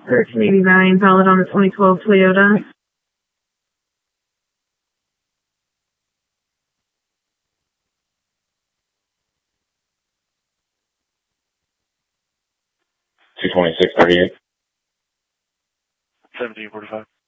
$13.89 valid on the 2012 Toyota. $226.38. 1745.